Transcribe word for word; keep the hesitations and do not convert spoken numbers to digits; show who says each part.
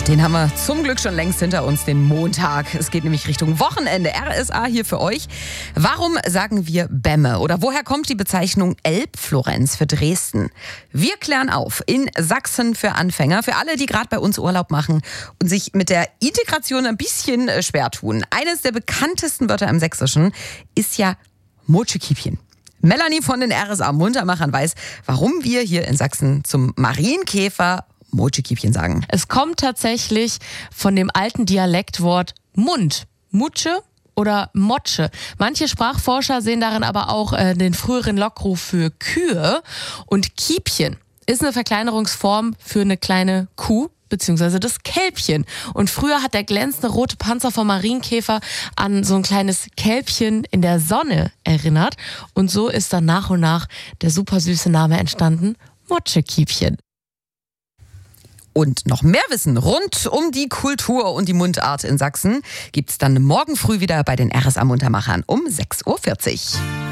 Speaker 1: Den haben wir zum Glück schon längst hinter uns, den Montag. Es geht nämlich Richtung Wochenende. R S A hier für euch. Warum sagen wir Bämme? Oder woher kommt die Bezeichnung Elbflorenz für Dresden? Wir klären auf in Sachsen für Anfänger, für alle, die gerade bei uns Urlaub machen und sich mit der Integration ein bisschen schwer tun. Eines der bekanntesten Wörter im Sächsischen ist ja Mutschekiepchen. Melanie von den R S A Muntermachern weiß, warum wir hier in Sachsen zum Marienkäfer Mutschekiepchen sagen.
Speaker 2: Es kommt tatsächlich von dem alten Dialektwort Mund, Mutsche oder Motsche. Manche Sprachforscher sehen darin aber auch äh, den früheren Lockruf für Kühe. Und Kiepchen ist eine Verkleinerungsform für eine kleine Kuh, beziehungsweise das Kälbchen. Und früher hat der glänzende rote Panzer vom Marienkäfer an so ein kleines Kälbchen in der Sonne erinnert. Und so ist dann nach und nach der super süße Name entstanden, Motschekiepchen.
Speaker 1: Und noch mehr Wissen rund um die Kultur und die Mundart in Sachsen gibt's dann morgen früh wieder bei den R S A Muntermachern um sechs Uhr vierzig.